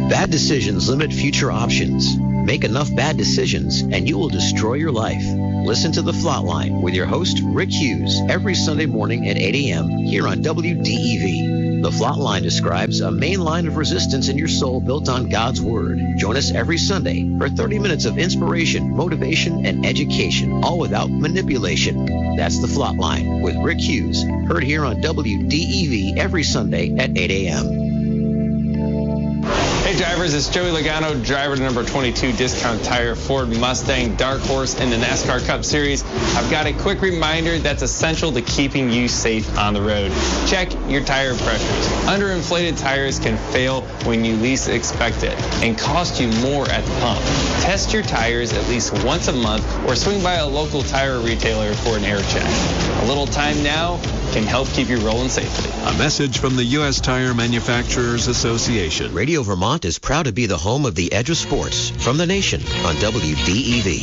Bad decisions limit future options. Make enough bad decisions and you will destroy your life. Listen to The Flatline with your host, Rick Hughes, every Sunday morning at 8 a.m. here on WDEV. The Flatline describes a main line of resistance in your soul built on God's Word. Join us every Sunday for 30 minutes of inspiration, motivation, and education, all without manipulation. That's The Flatline with Rick Hughes, heard here on WDEV every Sunday at 8 a.m. Hey drivers, it's Joey Logano, driver to number 22 Discount Tire Ford Mustang Dark Horse in the NASCAR Cup Series. I've got a quick reminder that's essential to keeping you safe on the road. Check your tire pressures. Underinflated tires can fail when you least expect it and cost you more at the pump. Test your tires at least once a month or swing by a local tire retailer for an air check. A little time now can help keep you rolling safely. A message from the U.S. Tire Manufacturers Association. Radio Vermont is proud to be the home of the Edge of Sports from the nation on WDEV.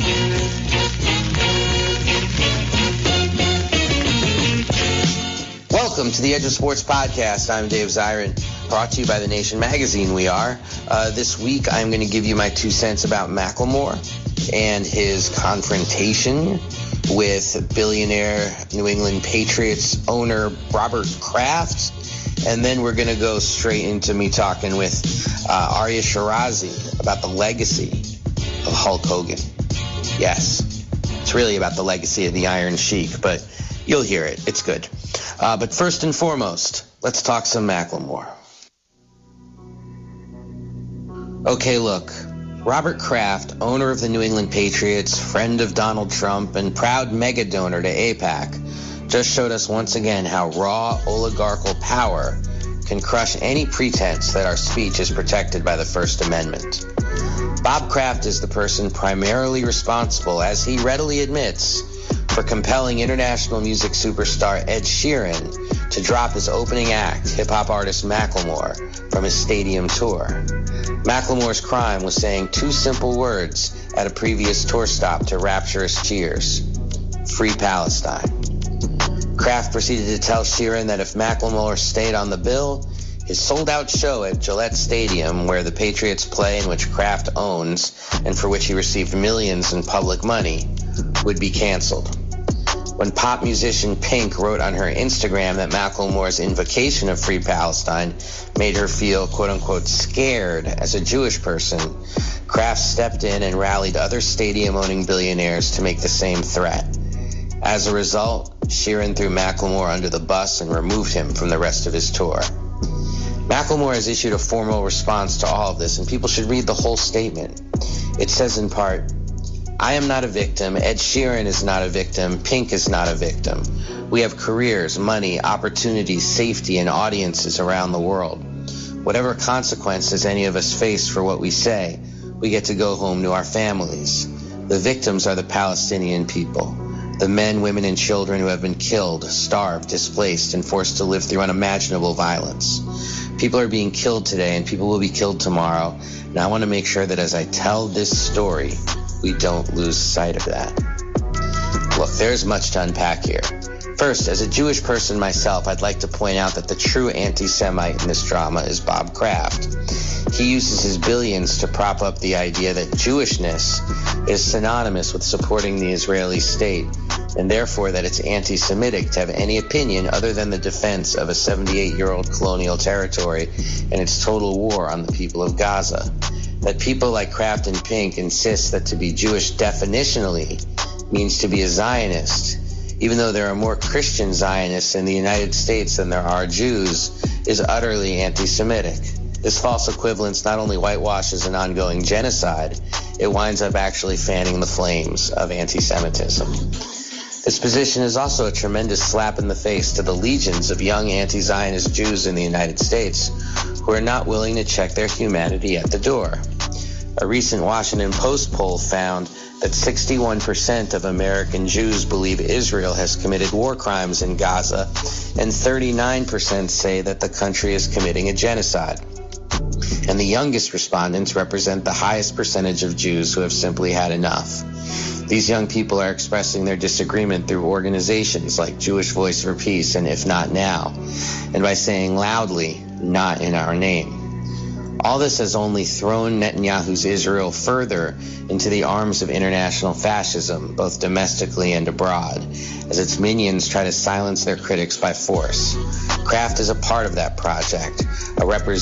Welcome to the Edge of Sports podcast. I'm Dave Zirin, brought to you by The Nation magazine. We are. This week, I'm going to give you my 2 cents about Macklemore and his confrontation with billionaire New England Patriots owner Robert Kraft. And then we're going to go straight into me talking with Arya Shirazi about the legacy of Hulk Hogan. Yes, it's really about the legacy of the Iron Sheik, but you'll hear it. It's good. But first and foremost, let's talk some Macklemore. Okay, look. Robert Kraft, owner of the New England Patriots, friend of Donald Trump, and proud mega donor to AIPAC, just showed us once again how raw oligarchical power can crush any pretense that our speech is protected by the First Amendment. Bob Kraft is the person primarily responsible, as he readily admits, for compelling international music superstar Ed Sheeran to drop his opening act, hip-hop artist Macklemore, from his stadium tour. Macklemore's crime was saying 2 simple words at a previous tour stop to rapturous cheers: Free Palestine. Kraft proceeded to tell Sheeran that if Macklemore stayed on the bill, his sold-out show at Gillette Stadium, where the Patriots play and which Kraft owns and for which he received millions in public money, would be canceled. When pop musician Pink wrote on her Instagram that Macklemore's invocation of Free Palestine made her feel, quote-unquote, scared as a Jewish person, Kraft stepped in and rallied other stadium-owning billionaires to make the same threat. As a result, Sheeran threw Macklemore under the bus and removed him from the rest of his tour. Macklemore has issued a formal response to all of this, and people should read the whole statement. It says in part, "I am not a victim. Ed Sheeran is not a victim. Pink is not a victim. We have careers, money, opportunities, safety, and audiences around the world. Whatever consequences any of us face for what we say, we get to go home to our families. The victims are the Palestinian people, the men, women, and children who have been killed, starved, displaced, and forced to live through unimaginable violence. People are being killed today, and people will be killed tomorrow, and I want to make sure that as I tell this story, we don't lose sight of that." Look, there's much to unpack here. First, as a Jewish person myself, I'd like to point out that the true anti-Semite in this drama is Bob Kraft. He uses his billions to prop up the idea that Jewishness is synonymous with supporting the Israeli state, and therefore that it's anti-Semitic to have any opinion other than the defense of a 78-year-old colonial territory and its total war on the people of Gaza. That people like Kraft and Pink insist that to be Jewish definitionally means to be a Zionist, even though there are more Christian Zionists in the United States than there are Jews, is utterly anti-Semitic. This false equivalence not only whitewashes an ongoing genocide, it winds up actually fanning the flames of anti-Semitism. This position is also a tremendous slap in the face to the legions of young anti-Zionist Jews in the United States who are not willing to check their humanity at the door. A recent Washington Post poll found that 61% of American Jews believe Israel has committed war crimes in Gaza, and 39% say that the country is committing a genocide. And the youngest respondents represent the highest percentage of Jews who have simply had enough. These young people are expressing their disagreement through organizations like Jewish Voice for Peace and If Not Now, and by saying loudly, "Not in our name." All this has only thrown Netanyahu's Israel further into the arms of international fascism, both domestically and abroad, as its minions try to silence their critics by force. Kraft is a part of that project, a representative